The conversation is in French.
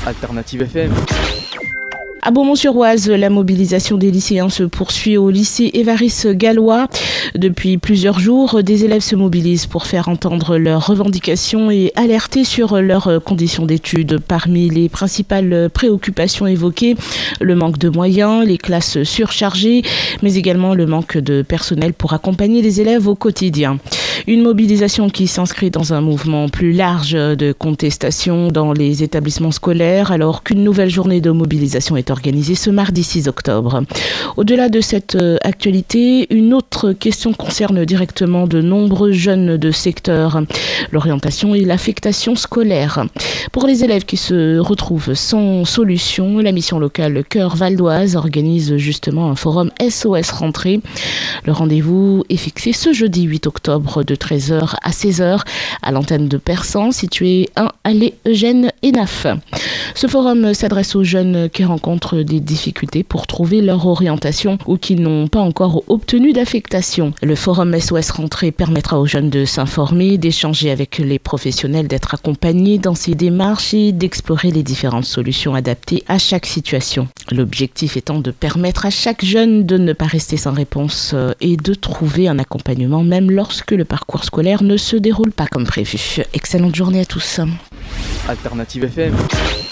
Alternative FM. À Beaumont-sur-Oise, la mobilisation des lycéens se poursuit au lycée Évariste Galois. Depuis plusieurs jours, des élèves se mobilisent pour faire entendre leurs revendications et alerter sur leurs conditions d'études. Parmi les principales préoccupations évoquées, le manque de moyens, les classes surchargées, mais également le manque de personnel pour accompagner les élèves au quotidien. Une mobilisation qui s'inscrit dans un mouvement plus large de contestation dans les établissements scolaires, alors qu'une nouvelle journée de mobilisation est organisée ce mardi 6 octobre. Au-delà de cette actualité, une autre question concerne directement de nombreux jeunes de secteur, l'orientation et l'affectation scolaire. Pour les élèves qui se retrouvent sans solution, la mission locale Cœur Val d'Oise organise justement un forum SOS Rentrée. Le rendez-vous est fixé ce jeudi 8 octobre de 13h à 16h à l'antenne de Persan, située 1 allée Eugène Hénaf. Ce forum s'adresse aux jeunes qui rencontrent des difficultés pour trouver leur orientation ou qui n'ont pas encore obtenu d'affectation. Le forum SOS Rentrée permettra aux jeunes de s'informer, d'échanger avec les professionnels, d'être accompagnés dans ces démarches et d'explorer les différentes solutions adaptées à chaque situation. L'objectif étant de permettre à chaque jeune de ne pas rester sans réponse et de trouver un accompagnement même lorsque le parcours scolaire ne se déroule pas comme prévu. Excellente journée à tous. Alternative FM.